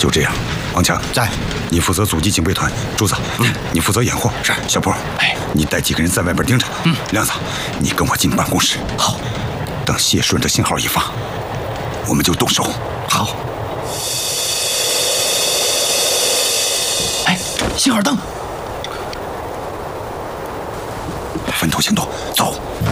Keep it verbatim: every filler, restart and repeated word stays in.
就这样，王强在， 你负责阻击警备团。柱子，嗯，你负责掩护。 是。 小波，哎，你带几个人在外边盯着。嗯。亮子，你跟我进办公室。 好。 等谢顺的信号一发，我们就动手。 好。哎，信号灯。 分头行动，走。